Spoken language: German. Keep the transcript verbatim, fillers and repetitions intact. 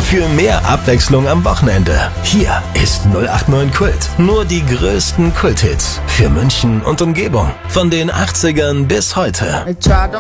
Für mehr Abwechslung am Wochenende. Hier ist null acht neun Kult. Nur die größten Kulthits für München und Umgebung. Von den achtzigern bis heute.